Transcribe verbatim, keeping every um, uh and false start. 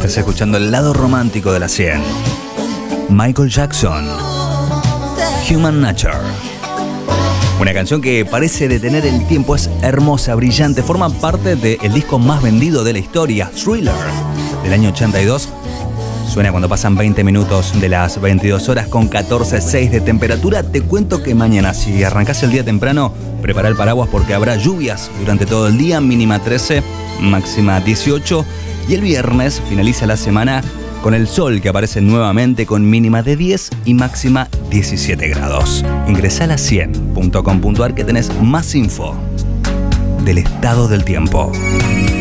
Estás escuchando el lado romántico de la cien. Michael Jackson, Human Nature. Una canción que parece detener el tiempo, es hermosa, brillante, forma parte del disco más vendido de la historia, Thriller, del año ochenta y dos. Suena cuando pasan veinte minutos de las veintidós horas con catorce coma seis de temperatura. Te cuento que mañana, si arrancás el día temprano, prepara el paraguas porque habrá lluvias durante todo el día, mínima trece, máxima dieciocho. Y el viernes finaliza la semana con el sol que aparece nuevamente con mínima de diez y máxima diecisiete grados. Ingresá a la cien punto com punto a r que tenés más info del estado del tiempo.